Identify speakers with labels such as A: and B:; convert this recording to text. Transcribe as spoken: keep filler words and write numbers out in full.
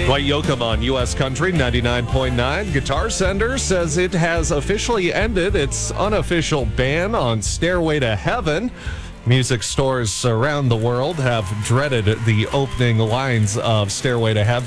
A: Dwight Yoakam on U S Country ninety-nine point nine. Guitar Sender says it has officially ended its unofficial ban on Stairway to Heaven. Music stores around the world have dreaded the opening lines of Stairway to Heaven.